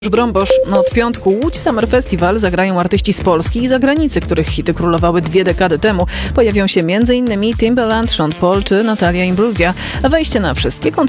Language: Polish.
Brąbosz. Od piątku Łódź Summer Festival zagrają artyści z Polski i zagranicy, których hity królowały 2 dekady temu. Pojawią się m.in. Timbaland, Sean Paul czy Natalia Imbruglia. Wejście na wszystkie koncerty